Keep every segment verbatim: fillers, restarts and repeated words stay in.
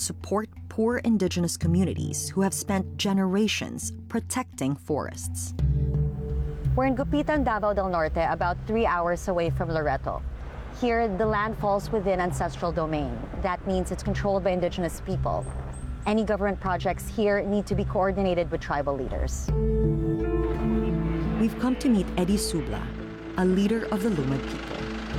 support poor indigenous communities who have spent generations protecting forests. We're in Gupitan, Davao del Norte, about three hours away from Loreto. Here, the land falls within ancestral domain. That means it's controlled by indigenous people. Any government projects here need to be coordinated with tribal leaders. We've come to meet Eddie Subla, a leader of the Lumad people.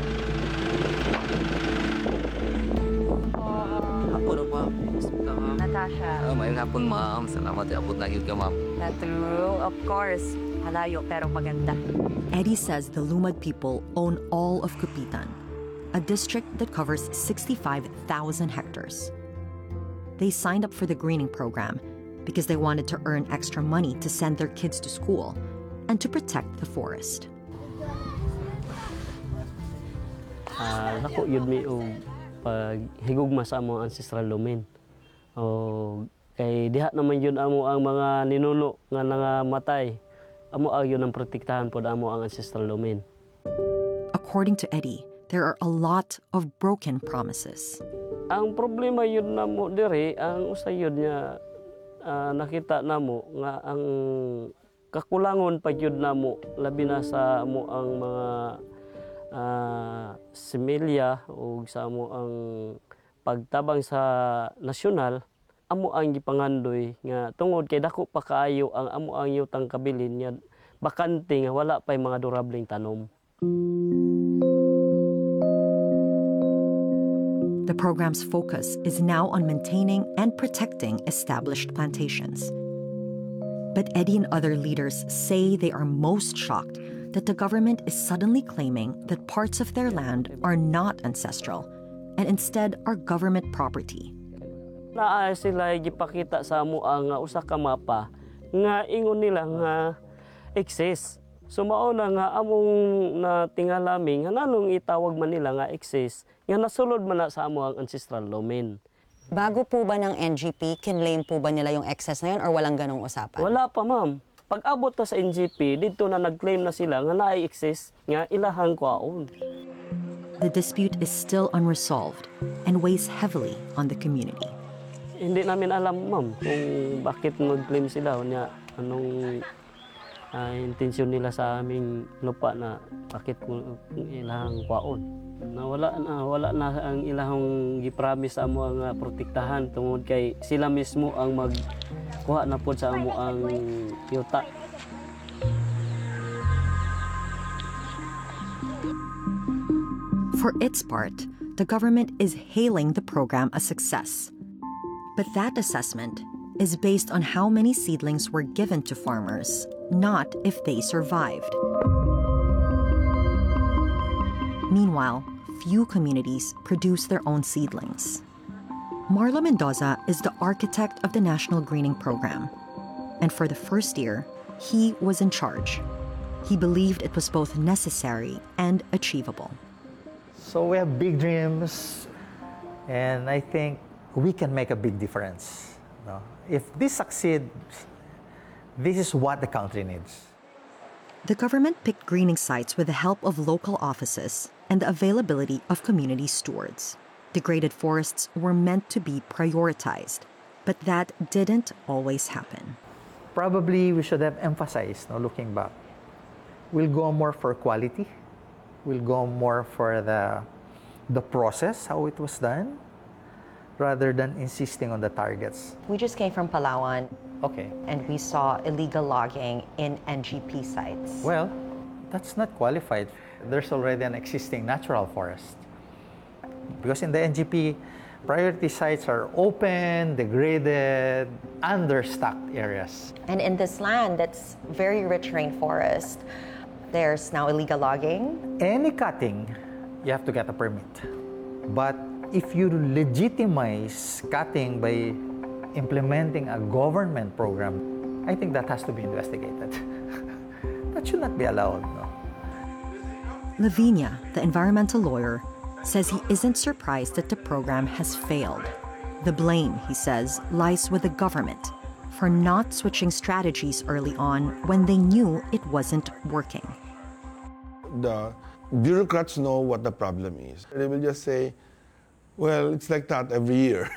Natasha. Uh, Mayroon hapon, ma'am. Salamat. Abot na yun ka, ma'am. That's true, of course. Halayo pero maganda. Eddie says the Lumad people own all of Gupitan, a district that covers sixty-five thousand hectares. They signed up for the greening program because they wanted to earn extra money to send their kids to school and to protect the forest. Uh, nako yun mi og paghigugma sa among ancestral domain. O kay diha naman yun amo ang mga ninuno nga nangamatay. Amo ang yun ang protektahan pod amo ang ancestral domain. According to Eddie, there are a lot of broken promises. Ang problema yun namo diri, ang usa yun nga uh, nakita namo nga ang kakulangon pa yun namo labi na sa amo ang mga uh, similya o sa amo ang pagtabang sa nasyonal, amo ang gipangandoy nga tungod kay dako pa kaayo ang amo ang yutang kabilin nga bakante nga wala pay mga durableng tanom. The program's focus is now on maintaining and protecting established plantations. But Eddie and other leaders say they are most shocked that the government is suddenly claiming that parts of their land are not ancestral and instead are government property. Naa sila gipakita sa amo ang usa ka mapa nga ingon nila nga excess. So mao na nga among natingalami nga nanong itawag man nila nga excess nga nasulod man na sa amo ang ancestral domain. Bago po ba ng N G P, kinlaim po ba nila yung excess na yun or walang ganong usapan? Wala pa, ma'am. Pag abot ta sa N G P, dito na nag-claim na sila nga naay excess nga ilahang kwaon. The dispute is still unresolved and weighs heavily on the community. Hindi namin alam, ma'am, kung bakit nag-claim sila nya anong uh, intensyon nila sa aming lupa na bakit kung ilahang kwaon. Na wala na wala na ang ilahang gipromise sa amo ang uh, protektahan tungod kay sila mismo ang magkuha na pod sa amo ang yuta. For its part, the government is hailing the program a success. But that assessment is based on how many seedlings were given to farmers, not if they survived. Meanwhile, few communities produce their own seedlings. Marlo Mendoza is the architect of the National Greening Program, and for the first year, he was in charge. He believed it was both necessary and achievable. So we have big dreams, and I think we can make a big difference. No? If this succeeds, this is what the country needs. The government picked greening sites with the help of local offices and the availability of community stewards. Degraded forests were meant to be prioritized, but that didn't always happen. Probably we should have emphasized, no, looking back. We'll go more for quality. We'll go more for the, the process, how it was done, rather than insisting on the targets. We just came from Palawan. Okay. And we saw illegal logging in N G P sites. Well, that's not qualified. There's already an existing natural forest. Because in the N G P, priority sites are open, degraded, understocked areas. And in this land that's very rich rainforest, there's now illegal logging. Any cutting, you have to get a permit. But if you legitimize cutting by implementing a government program, I think that has to be investigated. That should not be allowed. No? Lavinia, the environmental lawyer, says he isn't surprised that the program has failed. The blame, he says, lies with the government for not switching strategies early on when they knew it wasn't working. The bureaucrats know what the problem is. They will just say, well, it's like that every year.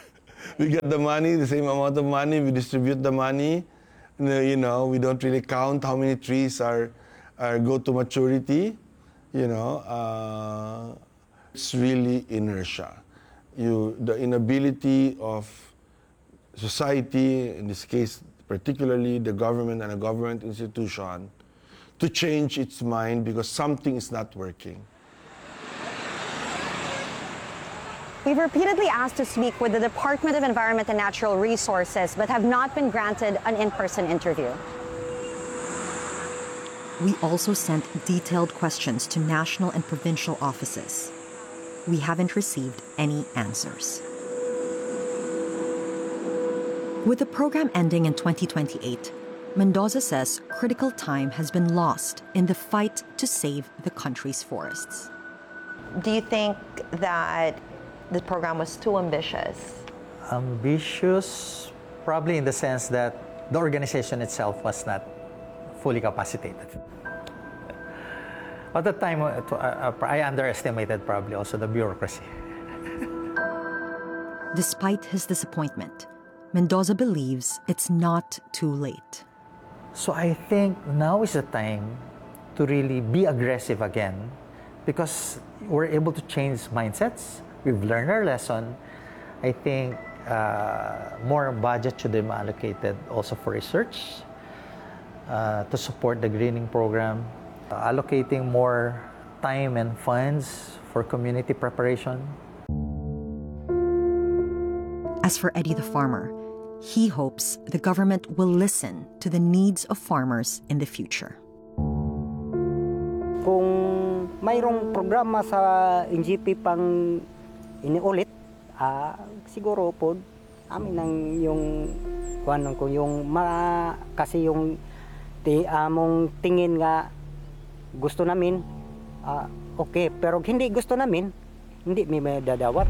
we get the money, the same amount of money, we distribute the money. You know, we don't really count how many trees are, are go to maturity. You know, uh, it's really inertia. You, the inability of society, in this case, particularly the government and a government institution, to change its mind because something is not working. We've repeatedly asked to speak with the Department of Environment and Natural Resources, but have not been granted an in-person interview. We also sent detailed questions to national and provincial offices. We haven't received any answers. With the program ending in twenty twenty-eight, Mendoza says critical time has been lost in the fight to save the country's forests. Do you think that the program was too ambitious? Ambitious, probably in the sense that the organization itself was not fully capacitated. At the time, uh, uh, I underestimated probably also the bureaucracy. Despite his disappointment, Mendoza believes it's not too late. So I think now is the time to really be aggressive again because we're able to change mindsets. We've learned our lesson. I think uh, more budget should be allocated also for research uh, to support the greening program, uh, allocating more time and funds for community preparation. As for Eddie the farmer, he hopes the government will listen to the needs of farmers in the future. Kung mayroong programa sa N G P pang iniulit, ah, siguro po amin ang yung kuan ko yung ma, kasi yung ti among tingin nga gusto namin, ah, okay, pero hindi gusto namin, hindi mi may dadawat.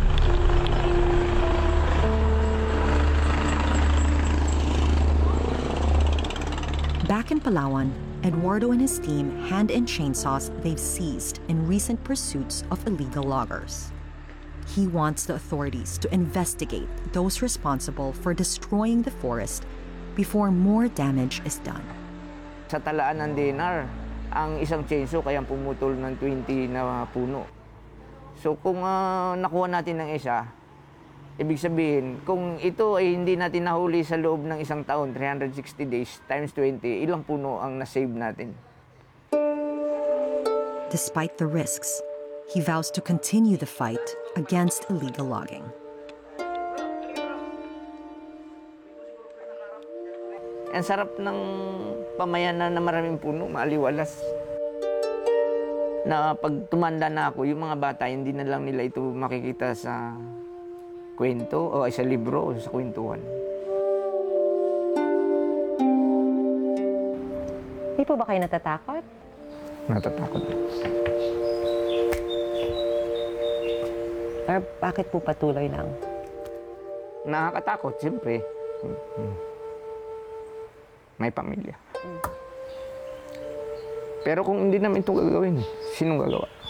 Back in Palawan, Eduardo and his team hand in chainsaws they've seized in recent pursuits of illegal loggers. He wants the authorities to investigate those responsible for destroying the forest before more damage is done. Sa talaan ng D N R, ang isang chainsaw kaya pumutol ng twenty na puno. So kung uh, nakuha natin ng isa, ibig sabihin, kung ito ay hindi natin nahuli sa loob ng isang taon, three hundred sixty days times twenty, ilang puno ang nasave natin? Despite the risks, he vows to continue the fight against illegal logging. Ang sarap ng pamayanan na maraming puno, maaliwalas. Na pag tumanda na ako, yung mga bata, hindi na lang nila ito makikita sa kwento o sa libro o sa kwentuhan. Hindi po ba kayo natatakot? Natatakot. Or bakit po patuloy lang? Nakakatakot, siyempre. May pamilya. Pero kung hindi namin ito gagawin, sinong gagawa?